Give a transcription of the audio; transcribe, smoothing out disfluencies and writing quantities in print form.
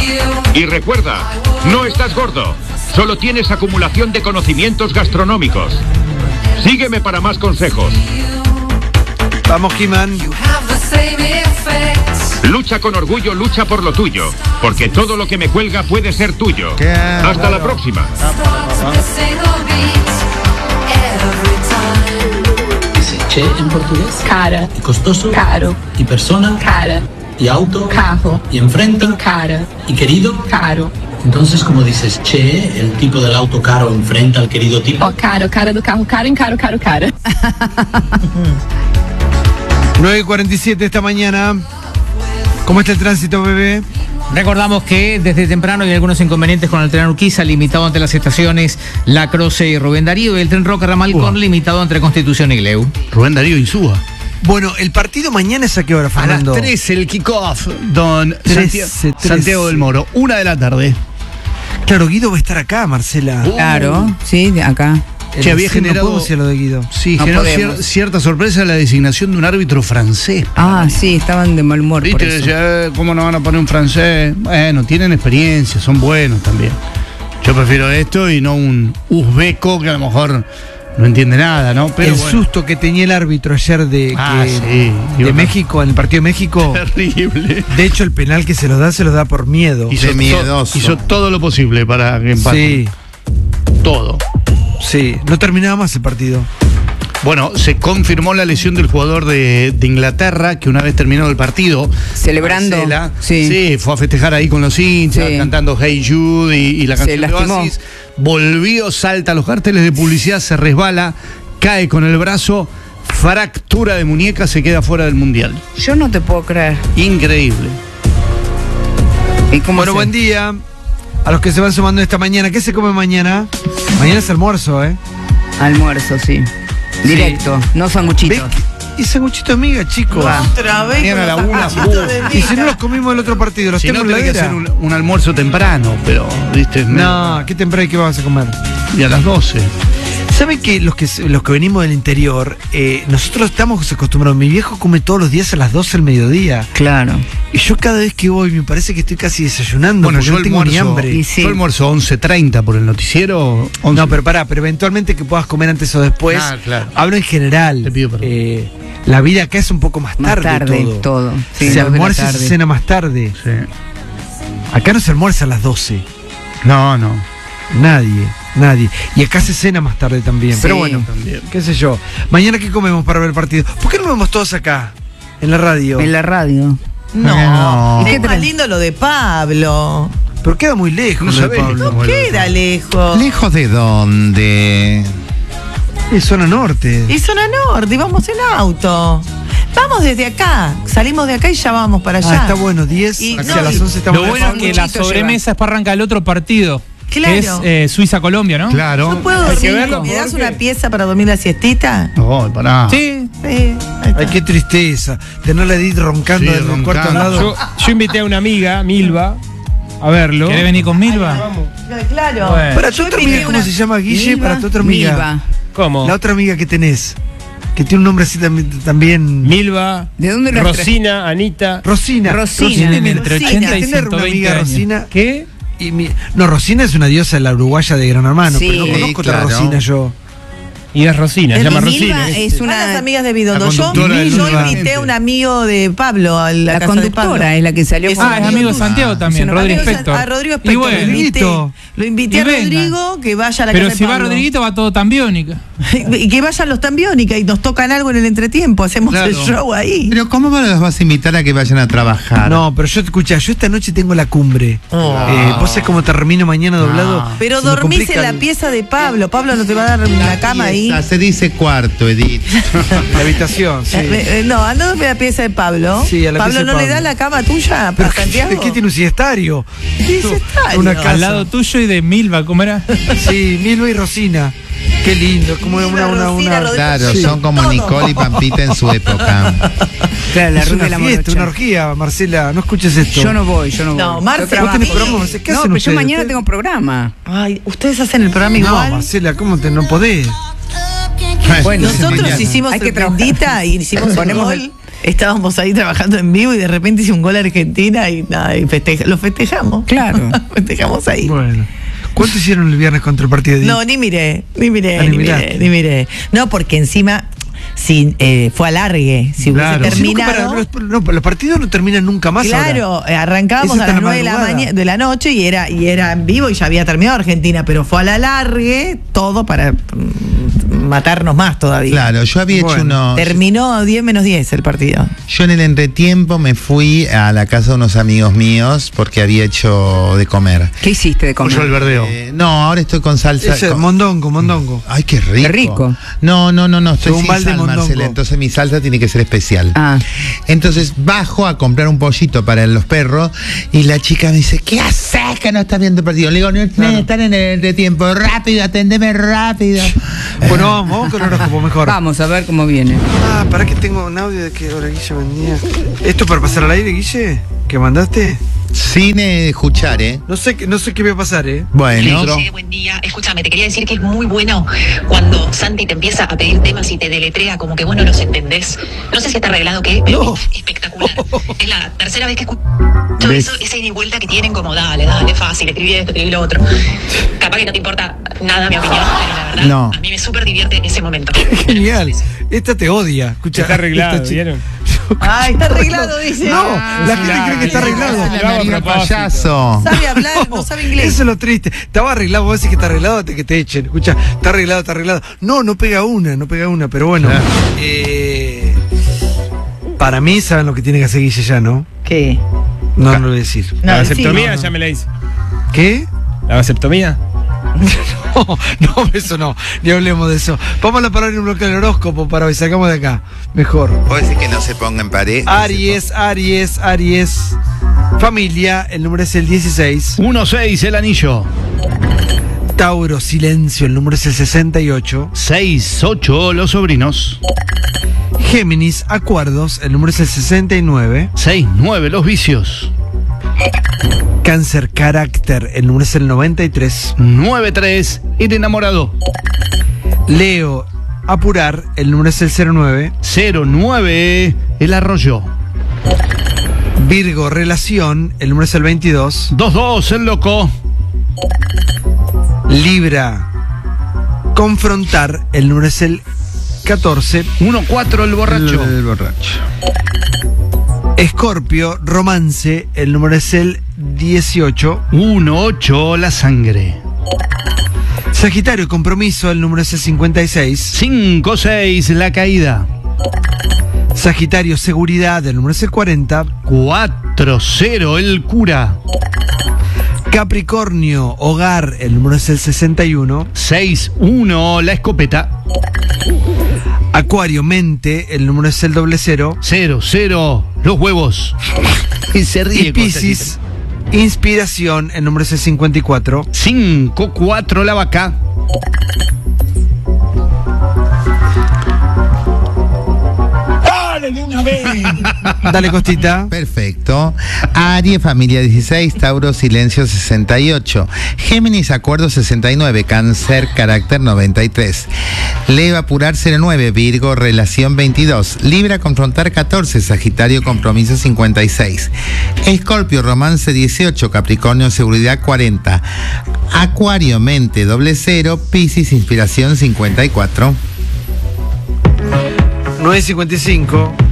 Y recuerda, no estás gordo, solo tienes acumulación de conocimientos gastronómicos. Sígueme para más consejos. Vamos, He-Man. Lucha con orgullo, lucha por lo tuyo, porque todo lo que me cuelga puede ser tuyo. Hasta la próxima. Dice che en portugués. Cara. Y costoso. Caro. Y persona. Cara. Y auto. Carro. Y enfrenta. Cara. Y querido. Caro. Entonces, como dices, che, el tipo del auto caro enfrenta al querido tipo. Ó, cara do carro caro, encaro, cara. 9:47 esta mañana. ¿Cómo está el tránsito, bebé? Recordamos que desde temprano hay algunos inconvenientes con el tren Urquiza, limitado entre las estaciones La Croce y Rubén Darío, y el tren Roca Ramalcón, limitado entre Constitución y Gleu. Rubén Darío Insúa. Bueno, el partido mañana es a qué hora, Fernando. A las 13 el kickoff, don 13. Santiago del Moro, 1 de la tarde. Claro, Guido va a estar acá, Marcela. Claro, sí, de acá. Que había generado. No podemos decir lo de Guido. Sí, No generó podemos. cierta sorpresa la designación de un árbitro francés. Sí, estaban de mal humor por ¿Viste? eso. Decía, ¿cómo no van a poner un francés? Bueno, tienen experiencia, son buenos también. Yo prefiero esto y no un uzbeco que a lo mejor no entiende nada, ¿no? Pero el susto que tenía el árbitro ayer de México, en el partido de México. Terrible. De hecho, el penal que se los da por miedo. Hizo todo lo posible para que empate. Sí. Todo. Sí, no terminaba más el partido. Bueno, se confirmó la lesión del jugador de Inglaterra, que una vez terminado el partido, celebrando, Marcela, sí, fue a festejar ahí con los hinchas, cantando Hey Jude y la canción de Oasis. Volvió, salta a los carteles de publicidad, se resbala, cae con el brazo, fractura de muñeca, se queda fuera del Mundial. Yo no te puedo creer. Increíble. ¿Y cómo bueno, buen día a los que se van sumando esta mañana. ¿Qué se come mañana? Mañana es almuerzo, ¿eh? Almuerzo, sí. Directo, no sanguchitos. Y sanguchito de miga, chicos. Otra vez. Mañana a la una. Y si no los comimos el otro partido, los si tengo no, en la tenés que heladera. hacer un almuerzo temprano, pero, ¿viste? No, ¿qué temprano y qué vas a comer? Y a las 12. ¿Saben que los que venimos del interior, nosotros estamos acostumbrados? Mi viejo come todos los días a las 12 del mediodía. Claro. Y yo cada vez que voy me parece que estoy casi desayunando. Bueno, porque yo no tengo ni hambre. Yo almuerzo 11:30 por el noticiero. 11. No, pero eventualmente que puedas comer antes o después. Claro. Hablo en general. Te pido perdón. La vida acá es un poco más tarde todo. Sí, se almuerza y se cena más tarde. Sí. Acá no se almuerza a las 12. No. Nadie. Y acá se cena más tarde también. Sí, pero bueno, también. qué sé yo. Mañana, ¿qué comemos para ver el partido? ¿Por qué no lo vemos todos acá? En la radio. En la radio. No. ¿Y qué Es más lindo lo de Pablo. Pero queda muy lejos. No sabés Pablo. No queda lejos. ¿Lejos de dónde? Es zona norte. Y zona norte, y vamos en auto. Vamos desde acá. Salimos de acá y ya vamos para allá. Está bueno, 10. Y Hacia no, las y 11 estamos Lo en bueno es que la Muchito sobremesa es para arrancar el otro partido. Claro. Que es Suiza-Colombia, ¿no? Claro. ¿No puedo Hay que dormir? verlo ¿Me das porque- una pieza para dormir la siestita? No, pará. Sí. Ahí está. Ay, qué tristeza. Tenerla a Edith roncando Sí, en el cuarto al roncando. lado. Yo invité a una amiga, Milva, a verlo. ¿Querés venir con Milva? Claro. Bueno. Para tu otra invité amiga, ¿cómo una- se llama? Guille, Milva. para tu otra amiga. Milva. ¿Cómo? La otra amiga que tenés. Que tiene un nombre así también. Milva, ¿De dónde lo Rosina, Anita. Rosina. Rosina. Tienen entre Rosina. 80 y Tener una 120 amiga años. Rosina. ¿Qué? No, Rosina es una diosa de la uruguaya de Gran Hermano, Sí, pero no conozco otra claro. Rosina yo. Y es Rosina, se llama Milva Rosina. es Una de las una. amigas de Bidondo. La Yo conductora del Milva. invité a un amigo de Pablo a la La casa de Pablo. conductora es la que salió con. Es amigo de Santiago también, Rodrigo Spector. A Rodrigo Y Spector. bueno, Lo invité Y a venga. Rodrigo que vaya a la pero casa si de va Pablo. Rodriguito va todo tan biónica. Y que vayan los Tambiónica y nos tocan algo en el entretiempo. Hacemos Claro. el show ahí. Pero ¿cómo los vas a invitar a que vayan a trabajar? No, pero yo esta noche tengo la cumbre. Vos sabés cómo termino mañana doblado. Pero Se me dormís complica en la pieza de Pablo. Pablo no te va a dar una cama ahí. Se dice cuarto, Edith. la habitación, sí. No, anda a dormir a la pieza de Pablo. Sí, a la Pablo, pieza de ¿no le Pablo. da la cama tuya Pero para Santiago? ¿qué tiene un siestario? Siestario. Una casa. Al lado tuyo y de Milva, ¿cómo era? Sí, Milva y Rosina. Qué lindo, como Milva, una Rosina, Rodrigo. Claro, Sí. son como Todo. Nicole y Pampita en su época. Claro, la Es ruta una de la fiesta, morocha. una orgía, Marcela, no escuches esto. Yo no voy. No, Marce, Yo trabajo. ¿vos tenés programa, Marce? ¿Qué No, hacen pero yo ustedes? mañana tengo programa. Ay, ustedes hacen el programa No, igual. Marcela, ¿cómo te no podés? Nosotros mañana. hicimos Hay que el trabajar. prendita y hicimos el Ponemos gol. el- estábamos ahí trabajando en vivo y de repente hice un gol a Argentina y nada, y lo festejamos. Claro. Festejamos ahí. Bueno. ¿Cuánto hicieron el viernes contra el partido de No, ni miré. No, porque encima fue alargue. Si claro. hubiese terminado. Los partidos no terminan nunca más. Claro, arrancábamos Eso a las 9 de la noche y era en vivo y ya había terminado Argentina, pero fue a la largue todo para matarnos más todavía. Claro, yo había hecho unos... Terminó 10 menos 10 el partido. Yo en el entretiempo me fui a la casa de unos amigos míos porque había hecho de comer. ¿Qué hiciste de comer? Pollo al verdeo. No, ahora estoy con salsa. Mondongo. Ay, qué rico. Qué rico. No, estoy Un sin balde sal, mondongo. Marcela, entonces mi salsa tiene que ser especial. Entonces bajo a comprar un pollito para los perros y la chica me dice, ¿qué haces que no estás viendo el partido? Le digo, no, están en el entretiempo, rápido, atendeme rápido. Bueno, vamos con el horóscopo mejor. Vamos a ver cómo viene. ¿Para qué tengo un audio de que ahora Guille vendía? ¿Esto para pasar al aire, Guille? ¿Que mandaste? Sin escuchar, ¿eh? No sé qué va a pasar, ¿eh? Bueno. Guille, buen día. Escúchame, te quería decir que es muy bueno cuando Santi te empieza a pedir temas y te deletrea como que vos no los entendés. No sé si está arreglado qué, pero es espectacular. Es la tercera vez que escucho eso, esa ida y vuelta que tienen como dale, fácil, escribí esto, escribí lo otro. Capaz que no te importa nada mi opinión, pero la verdad, a mí me súper divierte ese momento. Genial. Esta te odia. Escucha, está arreglado, ¿vieron? Ay, está arreglado, dice. No, la gente cree que está arreglado. Payaso. Sabe hablar, no sabe inglés. Eso es lo triste. Estaba arreglado, vos decís que está arreglado hasta que te echen. Escucha, está arreglado. No pega una, pero bueno. Para mí, ¿saben lo que tiene que hacer Guille ya, no? ¿Qué? No lo voy a decir. La vasectomía ya me la hice. ¿Qué? ¿La vasectomía? No, eso no. Ni hablemos de eso. Vamos a la palabra en un bloque del horóscopo para hoy. Sacamos de acá. Mejor. ¿Puedo decir que no se ponga en pared? Aries. Familia, el número es el 16. 1-6 el anillo. Tauro, silencio, el número es el 68. 6-8 los sobrinos. Géminis, acuerdos, el número es el 69. 6-9 los vicios. Cáncer, carácter, el número es el 93. 9-3 el enamorado. Leo, apurar, el número es el 09. 0-9 el arroyo. Virgo, relación, el número es el 22. 2-2 el loco. Libra, confrontar, el número es el 14. 1-4 el borracho. El borracho. Escorpio, romance, el número es el 18. 1-8 la sangre. Sagitario, compromiso, el número es el 56. 5-6 la caída. Sagitario, seguridad, el número es el 40. 4-0 el cura. Capricornio, hogar, el número es el 61. 6-1 la escopeta. Acuario, mente, el número es el 00. 0-0 los huevos. Y se ríe. Y Piscis, inspiración, el número es el 54. 5-4 la vaca. De una vez. Dale, Costita. Perfecto. Aries, familia 16, Tauro, silencio 68. Géminis, acuerdo 69. Cáncer, carácter 93. Leo, apurar 09. Virgo, relación 22. Libra, confrontar 14. Sagitario, compromiso 56. Escorpio, romance 18. Capricornio, seguridad 40. Acuario, mente 00. Piscis, inspiración 54. 9:55.